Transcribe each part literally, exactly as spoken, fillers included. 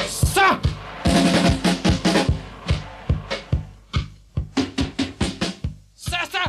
So! So, so!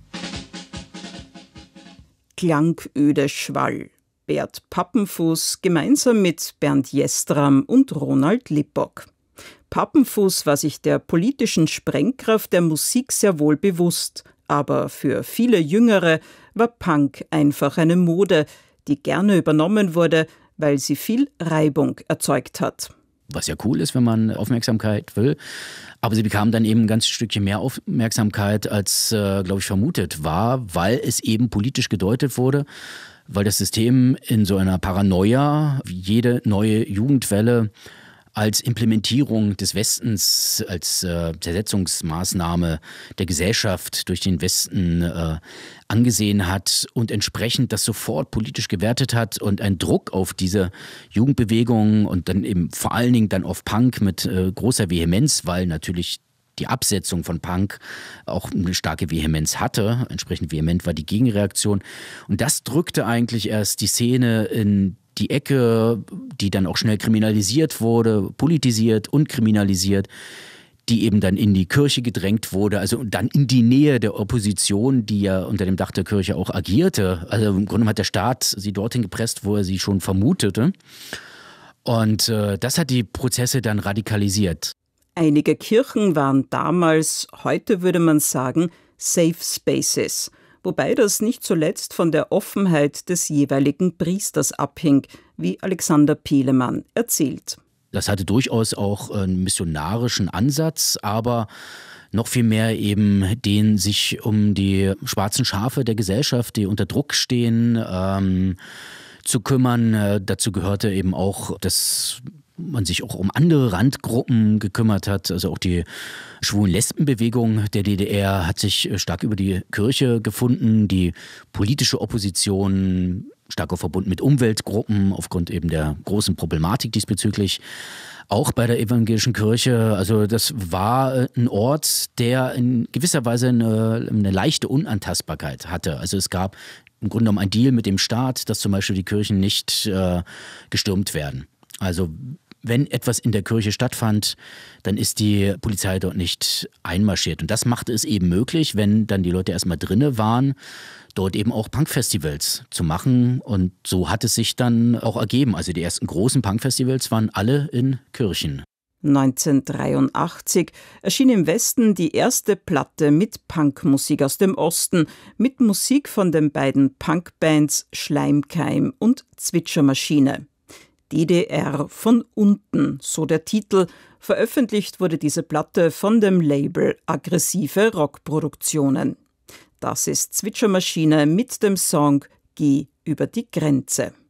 Klangöde Schwall. Bert Pappenfuß gemeinsam mit Bernd Jestram und Ronald Lippock. Pappenfuß war sich der politischen Sprengkraft der Musik sehr wohl bewusst, aber für viele Jüngere war Punk einfach eine Mode, die gerne übernommen wurde, weil sie viel Reibung erzeugt hat. Was ja cool ist, wenn man Aufmerksamkeit will. Aber sie bekamen dann eben ein ganzes Stückchen mehr Aufmerksamkeit, als, äh, glaube ich, vermutet war, weil es eben politisch gedeutet wurde, weil das System in so einer Paranoia wie jede neue Jugendwelle als Implementierung des Westens, als äh, Zersetzungsmaßnahme der Gesellschaft durch den Westen äh, angesehen hat und entsprechend das sofort politisch gewertet hat und einen Druck auf diese Jugendbewegung und dann eben vor allen Dingen dann auf Punk mit äh, großer Vehemenz, weil natürlich die Absetzung von Punk auch eine starke Vehemenz hatte. Entsprechend vehement war die Gegenreaktion. Und das drückte eigentlich erst die Szene in die Ecke, die dann auch schnell kriminalisiert wurde, politisiert und kriminalisiert, die eben dann in die Kirche gedrängt wurde, also dann in die Nähe der Opposition, die ja unter dem Dach der Kirche auch agierte. Also im Grunde hat der Staat sie dorthin gepresst, wo er sie schon vermutete. Und äh, das hat die Prozesse dann radikalisiert. Einige Kirchen waren damals, heute würde man sagen, Safe Spaces, wobei das nicht zuletzt von der Offenheit des jeweiligen Priesters abhing, wie Alexander Pielemann erzählt. Das hatte durchaus auch einen missionarischen Ansatz, aber noch viel mehr eben den sich um die schwarzen Schafe der Gesellschaft, die unter Druck stehen, ähm, zu kümmern. Äh, dazu gehörte eben auch, dass man sich auch um andere Randgruppen gekümmert hat. Also auch die Schwulen-Lesben-Bewegung der D D R hat sich stark über die Kirche gefunden. Die politische Opposition stark auch verbunden mit Umweltgruppen aufgrund eben der großen Problematik diesbezüglich. Auch bei der evangelischen Kirche. Also das war ein Ort, der in gewisser Weise eine, eine leichte Unantastbarkeit hatte. Also es gab im Grunde genommen einen Deal mit dem Staat, dass zum Beispiel die Kirchen nicht äh, gestürmt werden. Also wenn etwas in der Kirche stattfand, dann ist die Polizei dort nicht einmarschiert. Und das machte es eben möglich, wenn dann die Leute erstmal drinne waren, dort eben auch Punkfestivals zu machen. Und so hat es sich dann auch ergeben. Also die ersten großen Punkfestivals waren alle in Kirchen. neunzehnhundertdreiundachtzig erschien im Westen die erste Platte mit Punkmusik aus dem Osten, mit Musik von den beiden Punkbands Schleimkeim und Zwitschermaschine. D D R von unten, so der Titel. Veröffentlicht wurde diese Platte von dem Label Aggressive Rockproduktionen. Das ist Zwitschermaschine mit dem Song Geh über die Grenze.